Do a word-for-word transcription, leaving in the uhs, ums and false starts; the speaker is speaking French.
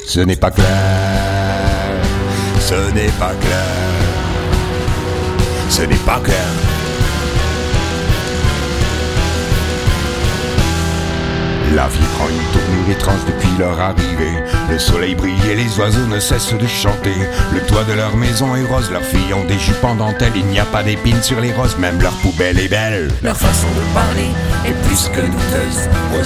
Ce n'est pas clair, ce n'est pas clair, ce n'est pas clair. La vie prend une tournure étrange depuis leur arrivée. Le soleil brille et les oiseaux ne cessent de chanter. Le toit de leur maison est rose, leurs filles ont des jupes en dentelle. Il n'y a pas d'épines sur les roses, même leur poubelle est belle. Leur façon de parler est plus que douteuse. Aux